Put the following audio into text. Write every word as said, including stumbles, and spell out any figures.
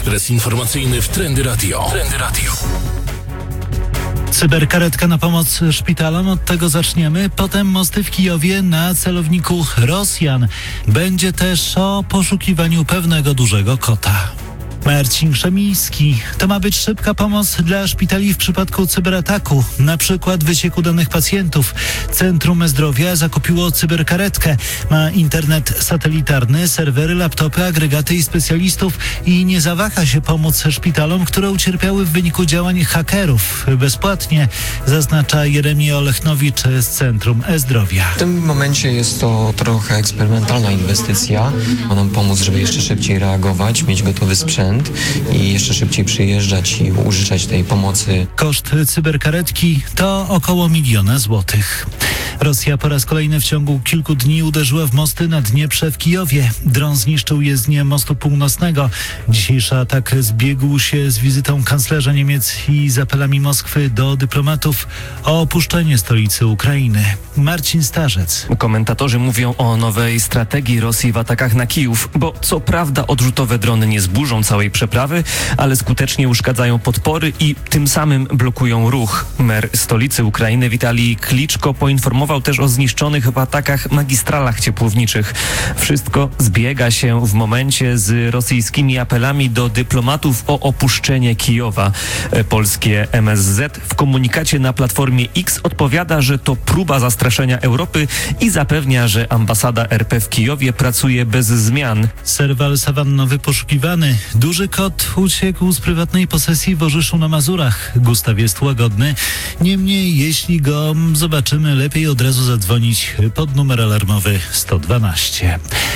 Ekspres informacyjny w Trendy Radio. Trendy Radio. Cyberkaretka na pomoc szpitalom, od tego zaczniemy. Potem mosty w Kijowie na celowniku Rosjan. Będzie też o poszukiwaniu pewnego dużego kota. Marcin Krzemiński. To ma być szybka pomoc dla szpitali w przypadku cyberataku, na przykład wysieku danych pacjentów. Centrum Zdrowia zakupiło cyberkaretkę. Ma internet satelitarny, serwery, laptopy, agregaty i specjalistów i nie zawaha się pomóc szpitalom, które ucierpiały w wyniku działań hakerów. Bezpłatnie, zaznacza Jeremia Olechnowicz z Centrum E-Zdrowia. W tym momencie jest to trochę eksperymentalna inwestycja. Ma nam pomóc, żeby jeszcze szybciej reagować, mieć gotowy sprzęt i jeszcze szybciej przyjeżdżać i użyczać tej pomocy. Koszt cyberkaretki to około miliona złotych. Rosja po raz kolejny w ciągu kilku dni uderzyła w mosty na Dnieprze w Kijowie. Dron zniszczył jezdnię mostu północnego. Dzisiejszy atak zbiegł się z wizytą kanclerza Niemiec i z apelami Moskwy do dyplomatów o opuszczenie stolicy Ukrainy. Marcin Starzec. Komentatorzy mówią o nowej strategii Rosji w atakach na Kijów, bo co prawda odrzutowe drony nie zburzą całej przeprawy, ale skutecznie uszkadzają podpory i tym samym blokują ruch. Mer stolicy Ukrainy Witalij Kliczko poinformował też o zniszczonych w atakach magistralach ciepłowniczych. Wszystko zbiega się w momencie z rosyjskimi apelami do dyplomatów o opuszczenie Kijowa. Polskie M S Z w komunikacie na Platformie X odpowiada, że to próba zastraszenia Europy i zapewnia, że ambasada R P w Kijowie pracuje bez zmian. Serwal sawannowy poszukiwany. Duży kot uciekł z prywatnej posesji w Orzyszu na Mazurach. Gustaw jest łagodny. Niemniej, jeśli go zobaczymy, lepiej od razu zadzwonić pod numer alarmowy sto dwanaście.